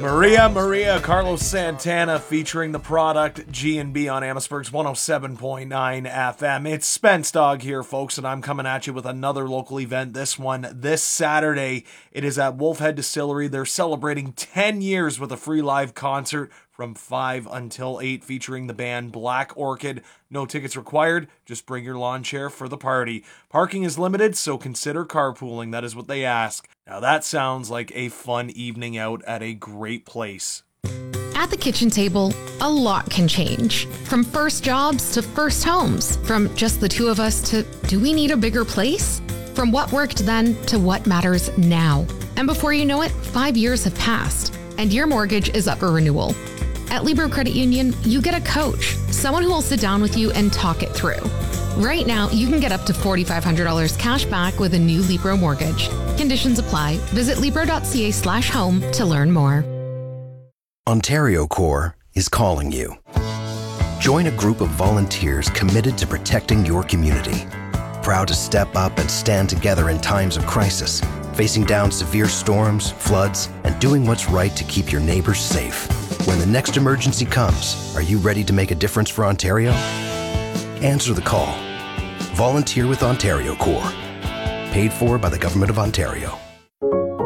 Maria, Carlos Santana featuring the product G&B on Amherstburg's 107.9 FM. It's Spence Dog here, folks, and I'm coming at you with another local event. This one, this Saturday, it is at Wolfhead Distillery. They're celebrating 10 years with a free live concert from 5 until 8 featuring the band Black Orchid. No tickets required, just bring your lawn chair for the party. Parking is limited, so consider carpooling. That is what they ask. Now that sounds like a fun evening out at a great place. At the kitchen table, a lot can change. From first jobs to first homes. From just the two of us to do we need a bigger place? From what worked then to what matters now. And before you know it, 5 years have passed, and your mortgage is up for renewal. At Libro Credit Union, you get a coach, someone who will sit down with you and talk it through. Right now, you can get up to $4,500 cash back with a new Libro mortgage. Conditions apply. Visit Libro.ca/home to learn more. Ontario Corps is calling you. Join a group of volunteers committed to protecting your community. Proud to step up and stand together in times of crisis, facing down severe storms, floods, and doing what's right to keep your neighbors safe. When the next emergency comes, are you ready to make a difference for Ontario? Answer the call. Volunteer with Ontario Corps. Paid for by the Government of Ontario.